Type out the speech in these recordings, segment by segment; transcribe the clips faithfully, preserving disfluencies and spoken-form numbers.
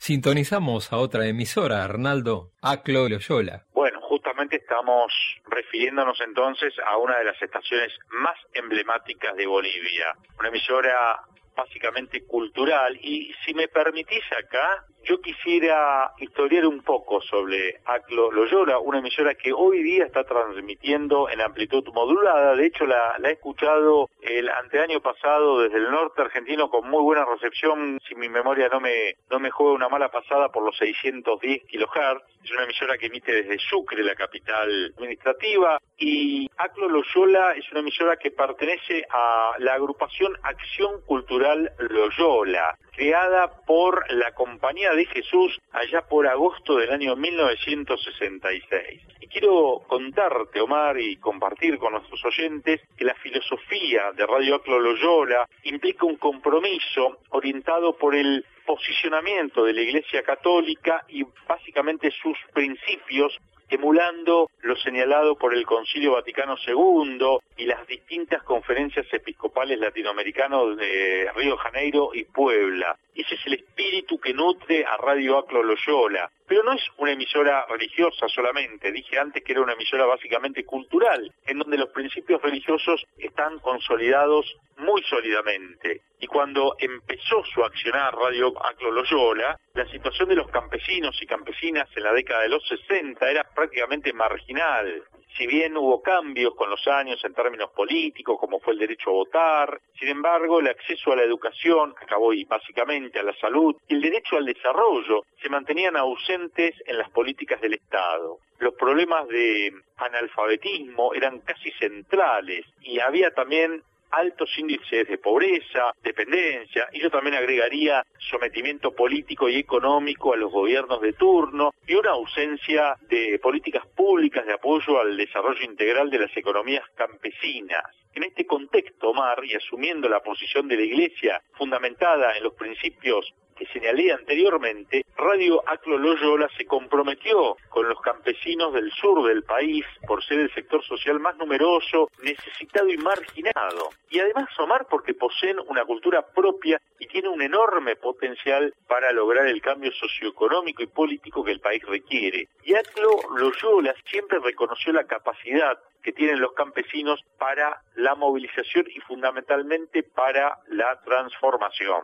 Sintonizamos a otra emisora, Arnaldo, Aclo Loyola. Bueno, justamente estamos refiriéndonos entonces a una de las estaciones más emblemáticas de Bolivia, una emisora básicamente cultural, y si me permitís acá, yo quisiera historiar un poco sobre Aclo Loyola, una emisora que hoy día está transmitiendo en amplitud modulada. De hecho, la, la he escuchado el anteaño pasado desde el norte argentino con muy buena recepción, si mi memoria no me no me juega una mala pasada, por los seiscientos diez kilohertz. Es una emisora que emite desde Sucre, la capital administrativa, y Aclo Loyola es una emisora que pertenece a la agrupación Acción Cultural Loyola, creada por la Compañía de Jesús allá por agosto del año mil novecientos sesenta y seis. Y quiero contarte, Omar, y compartir con nuestros oyentes que la filosofía de Radio Aclo Loyola implica un compromiso orientado por el posicionamiento de la Iglesia Católica y básicamente sus principios, emulando lo señalado por el Concilio Vaticano segundo y las distintas conferencias episcopales latinoamericanas de Río de Janeiro y Puebla. Ese es el espíritu que nutre a Radio Aclo Loyola. Pero no es una emisora religiosa solamente, dije antes que era una emisora básicamente cultural, en donde los principios religiosos están consolidados muy sólidamente. Y cuando empezó su accionar Radio Aclo Loyola, la situación de los campesinos y campesinas en la década de los sesenta era prácticamente marginal. Si bien hubo cambios con los años en términos políticos, como fue el derecho a votar, sin embargo el acceso a la educación, acabó y básicamente a la salud, y el derecho al desarrollo se mantenían ausentes en las políticas del Estado. Los problemas de analfabetismo eran casi centrales y había también altos índices de pobreza, dependencia, y yo también agregaría sometimiento político y económico a los gobiernos de turno y una ausencia de políticas públicas de apoyo al desarrollo integral de las economías campesinas. En este contexto, Omar, y asumiendo la posición de la Iglesia fundamentada en los principios que señalé anteriormente, Radio Aclo Loyola se comprometió con los campesinos del sur del país por ser el sector social más numeroso, necesitado y marginado. Y además, Omar, porque poseen una cultura propia y tiene un enorme potencial para lograr el cambio socioeconómico y político que el país requiere. Y Aclo Loyola siempre reconoció la capacidad que tienen los campesinos para la movilización y fundamentalmente para la transformación.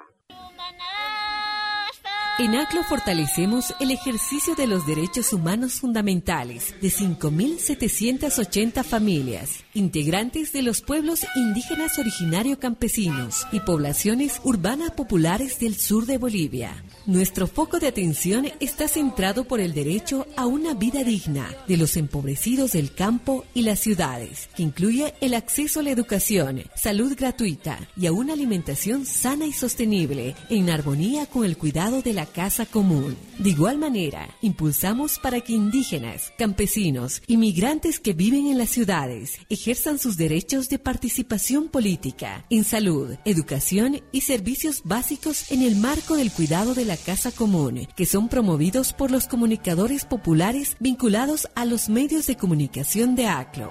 En Aclo fortalecemos el ejercicio de los derechos humanos fundamentales de cinco mil setecientas ochenta familias, integrantes de los pueblos indígenas originarios campesinos y poblaciones urbanas populares del sur de Bolivia. Nuestro foco de atención está centrado por el derecho a una vida digna de los empobrecidos del campo y las ciudades, que incluye el acceso a la educación, salud gratuita y a una alimentación sana y sostenible en armonía con el cuidado de la casa común. De igual manera, impulsamos para que indígenas, campesinos y migrantes que viven en las ciudades ejerzan sus derechos de participación política, en salud, educación y servicios básicos en el marco del cuidado de la casa común, que son promovidos por los comunicadores populares vinculados a los medios de comunicación de Aclo.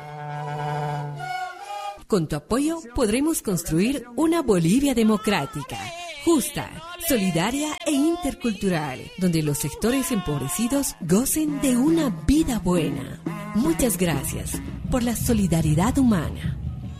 Con tu apoyo podremos construir una Bolivia democrática, justa, solidaria e intercultural, donde los sectores empobrecidos gocen de una vida buena. Muchas gracias por la solidaridad humana.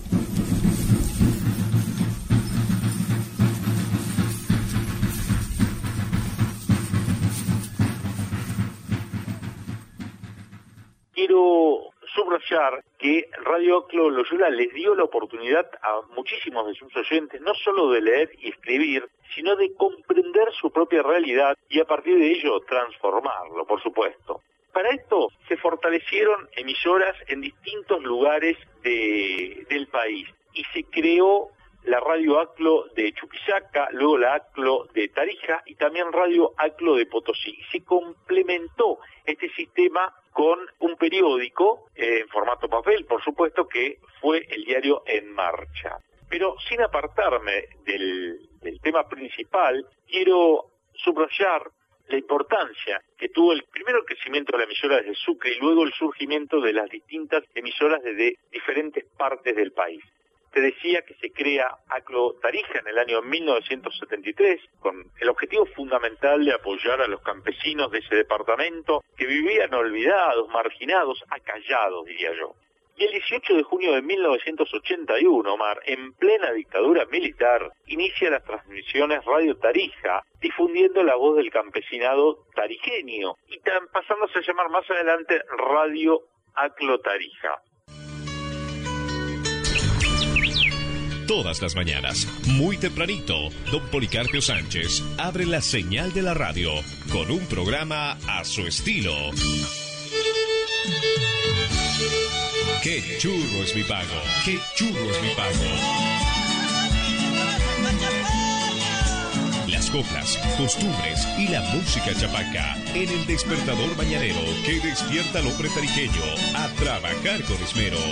Quiero subrayar que Radio Aclo Loyola les dio la oportunidad a muchísimos de sus oyentes no solo de leer y escribir, sino de comprender su propia realidad y a partir de ello transformarlo, por supuesto. Para esto se fortalecieron emisoras en distintos lugares de, del país y se creó la Radio Aclo de Chuquisaca, luego la Aclo de Tarija y también Radio Aclo de Potosí. Se complementó este sistema con un periódico eh, en formato papel, por supuesto, que fue el diario En Marcha. Pero sin apartarme del, del tema principal, quiero subrayar la importancia que tuvo el primero el crecimiento de la emisora desde Sucre y luego el surgimiento de las distintas emisoras desde diferentes partes del país. Te decía que se crea Aclo Tarija en el año mil novecientos setenta y tres con el objetivo fundamental de apoyar a los campesinos de ese departamento que vivían olvidados, marginados, acallados, diría yo. Y el dieciocho de junio de mil novecientos ochenta y uno, Omar, en plena dictadura militar, inicia las transmisiones Radio Tarija, difundiendo la voz del campesinado tarijeño, y tan, pasándose a llamar más adelante Radio Aclo Tarija. Todas las mañanas, muy tempranito, don Policarpio Sánchez abre la señal de la radio con un programa a su estilo. ¡Qué churro es mi pago! ¡Qué churro es mi pago! Las coplas, costumbres y la música chapaca en el despertador mañanero que despierta al hombre tarijeño a trabajar con esmero.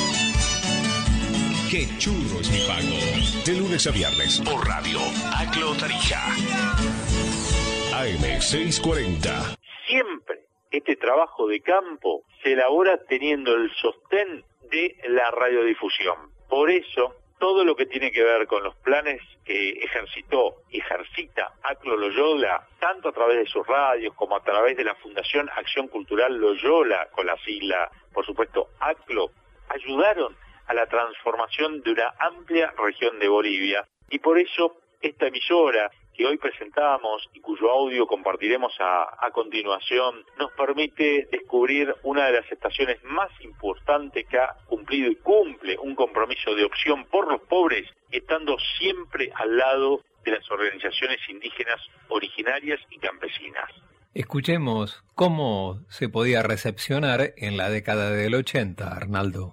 ¡Qué churro es mi pago! De lunes a viernes por Radio Aclo Tarija. A M seiscientos cuarenta. Siempre este trabajo de campo se elabora teniendo el sostén de la radiodifusión. Por eso, todo lo que tiene que ver con los planes que ejercitó y ejercita Aclo Loyola, tanto a través de sus radios como a través de la Fundación Acción Cultural Loyola, con la sigla, por supuesto, Aclo, ayudaron a la transformación de una amplia región de Bolivia. Y por eso esta emisora que hoy presentamos y cuyo audio compartiremos a, a continuación, nos permite descubrir una de las estaciones más importantes que ha cumplido y cumple un compromiso de opción por los pobres, estando siempre al lado de las organizaciones indígenas originarias y campesinas. Escuchemos cómo se podía recepcionar en la década del ochenta, Arnaldo.